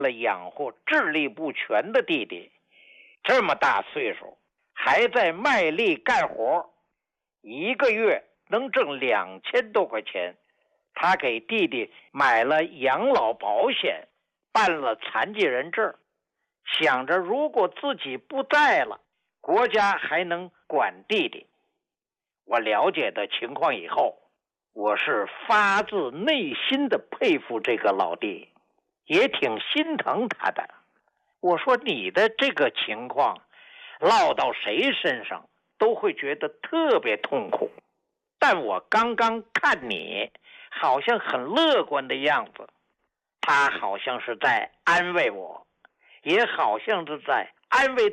了养活智力不全的弟弟，这么大岁数还在卖力干活，一个月能挣2000多块钱。他给弟弟买了养老保险，办了残疾人证，想着如果自己不在了，国家还能管弟弟。我了解的情况以后，我是发自内心的佩服这个老弟，也挺心疼他的。我说你的这个情况落到谁身上都会觉得特别痛苦，但我刚刚看你好像很乐观的样子，他好像是在安慰我，也好像是在安慰